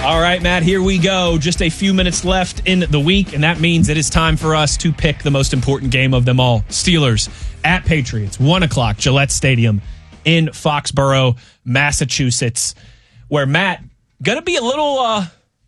All right, Matt, here we go. Just a few minutes left in the week, and that means it is time for us to pick the most important game of them all. Steelers at Patriots, 1 o'clock, Gillette Stadium in Foxborough, Massachusetts, where, Matt, going to be a little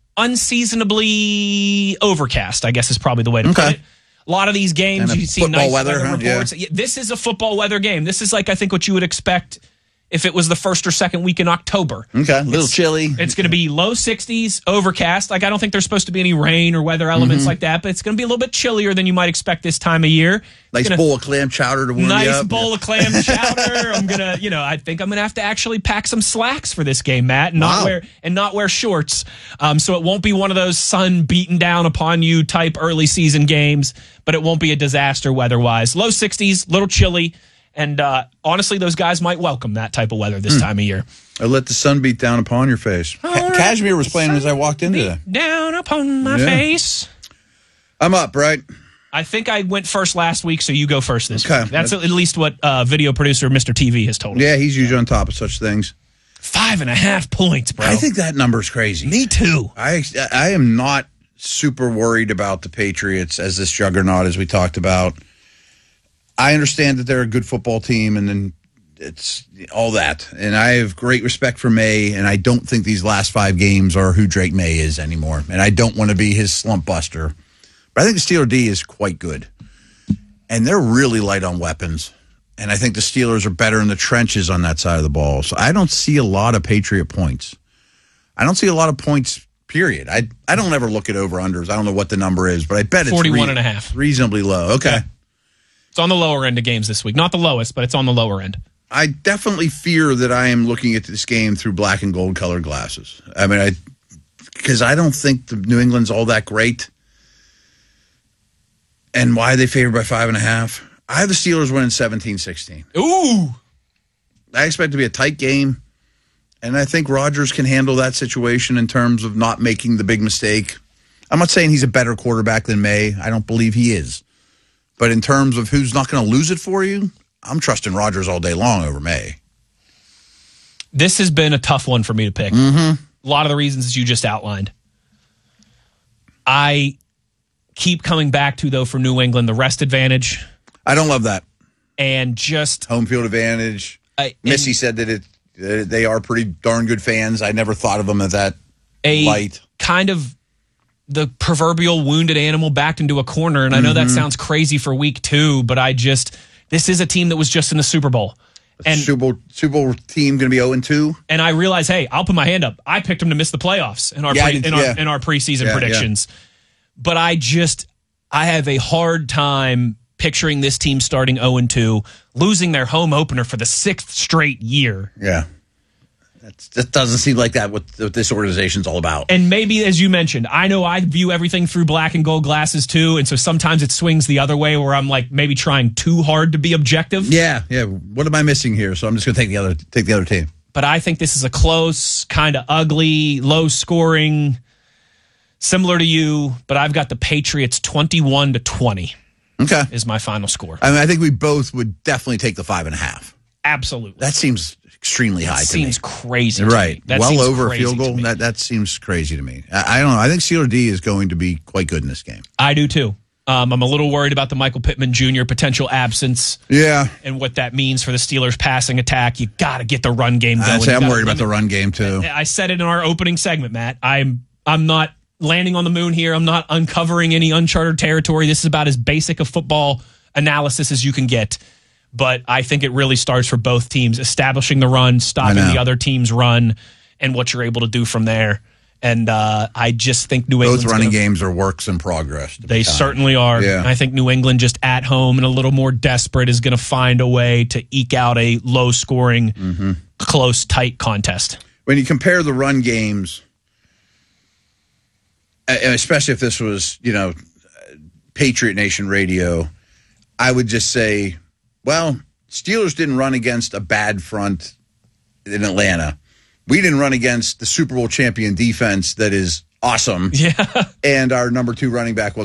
unseasonably overcast, I guess is probably the way to put it. A lot of these games, you see nice weather reports. Yeah. This is a football weather game. This is like, I think, what you would expect if it was the first or second week in October. Okay, a little chilly. It's going to be low 60s, overcast. Like, I don't think there's supposed to be any rain or weather elements like that, but it's going to be a little bit chillier than you might expect this time of year. Nice bowl of clam chowder to warm you up. Nice bowl of clam chowder. I'm going to, I think I'm going to have to actually pack some slacks for this game, Matt, and not wear shorts. So it won't be one of those sun beaten down upon you type early season games, but it won't be a disaster weather-wise. Low 60s, little chilly. And honestly, those guys might welcome that type of weather this time of year. I let the sun beat down upon your face. Cashmere was playing as I walked into that. Down upon my face. I'm up, right? I think I went first last week, so you go first this week. That's at least what video producer Mr. TV has told us. Yeah, he's usually on top of such things. 5.5 points, bro. I think that number's crazy. Me too. I am not super worried about the Patriots as this juggernaut, as we talked about. I understand that they're a good football team, and then it's all that. And I have great respect for May, and I don't think these last 5 games are who Drake May is anymore. And I don't want to be his slump buster. But I think the Steeler D is quite good. And they're really light on weapons. And I think the Steelers are better in the trenches on that side of the ball. So I don't see a lot of Patriot points. I don't see a lot of points, period. I don't ever look at over-unders. I don't know what the number is, but I bet it's 41.5. Reasonably low. Okay. Yeah. It's on the lower end of games this week. Not the lowest, but it's on the lower end. I definitely fear that I am looking at this game through black and gold colored glasses. I mean, because I don't think the New England's all that great. And why are they favored by 5.5? I have the Steelers winning 17-16. Ooh. I expect it to be a tight game. And I think Rodgers can handle that situation in terms of not making the big mistake. I'm not saying he's a better quarterback than May. I don't believe he is. But in terms of who's not going to lose it for you, I'm trusting Rodgers all day long over May. This has been a tough one for me to pick. A lot of the reasons you just outlined. I keep coming back to, though, for New England, the rest advantage. I don't love that. And just home field advantage. Missy said that they are pretty darn good fans. I never thought of them as that light. Kind of the proverbial wounded animal backed into a corner. And I know that sounds crazy for week 2, but this is a team that was just in the Super Bowl. And Super Bowl team going to be 0-2. And I realize, hey, I'll put my hand up. I picked them to miss the playoffs in our preseason predictions. But I have a hard time picturing this team starting 0-2, losing their home opener for the 6th straight year. Yeah. That doesn't seem like that what this organization's all about. And maybe, as you mentioned, I know I view everything through black and gold glasses too, and so sometimes it swings the other way where I'm like maybe trying too hard to be objective. Yeah. What am I missing here? So I'm just going to take the other team. But I think this is a close, kind of ugly, low scoring, similar to you, but I've got the Patriots 21-20. Okay. Is my final score. I mean, I think we both would definitely take the 5.5. Absolutely. That seems extremely high to me. Seems crazy. Right. That well over a field goal. That seems crazy to me. I don't know. I think Steeler D is going to be quite good in this game. I do too. I'm a little worried about the Michael Pittman Jr. potential absence. Yeah. And what that means for the Steelers passing attack. You got to get the run game going. I'm worried about the run game too. I said it in our opening segment, Matt. I'm not landing on the moon here. I'm not uncovering any uncharted territory. This is about as basic a football analysis as you can get. But I think it really starts for both teams, establishing the run, stopping the other team's run, and what you're able to do from there. And I just think New England's both running games are works in progress. They certainly are. Yeah. And I think New England, just at home and a little more desperate, is going to find a way to eke out a low-scoring, close, tight contest. When you compare the run games, and especially if this was, Patriot Nation radio, I would just say, well, Steelers didn't run against a bad front in Atlanta. We didn't run against the Super Bowl champion defense that is awesome. Yeah. And our number 2 running back was